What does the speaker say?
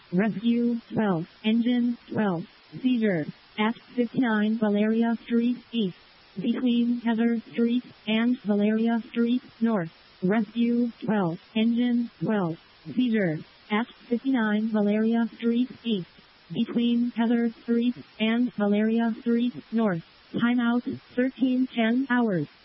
Rescue 12, Engine 12, Seizure, at 59 Valeria Street East, between Heather Street and Valeria Street North. Rescue 12, Engine 12, Seizure, at 59 Valeria Street East, between Heather Street and Valeria Street North. Timeout 13:10 hours.